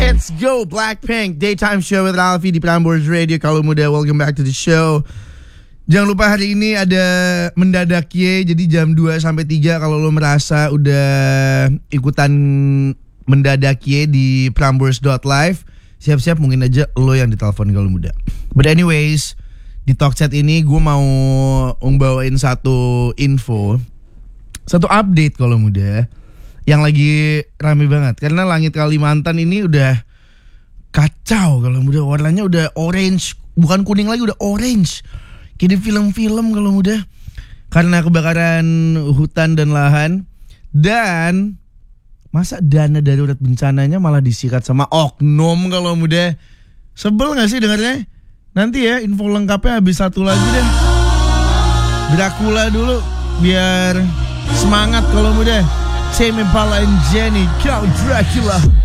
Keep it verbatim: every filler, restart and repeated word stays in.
Let's go Blackpink Daytime Show with Alfie di Prambors Radio. Kalau muda, welcome back to the show. Jangan lupa hari ini ada mendadak ye. Jadi jam dua sampai tiga kalau lo merasa udah ikutan mendadak ye di prambors dot live, siap-siap mungkin aja lo yang ditelepon kalau muda. But anyways, di talk chat ini gue mau membawain satu info, satu update kalau muda, yang lagi rame banget. Karena langit Kalimantan ini udah kacau kalau muda. Warnanya udah orange, bukan kuning lagi, udah orange. Kayak di film-film kalau muda. Karena kebakaran hutan dan lahan. Dan masa dana darurat bencananya malah disikat sama oknum kalau muda. Sebel gak sih dengarnya? Nanti ya info lengkapnya habis satu lagi deh. Dracula dulu biar semangat kalau muda. Tame Impala and Jenny, Count Dracula.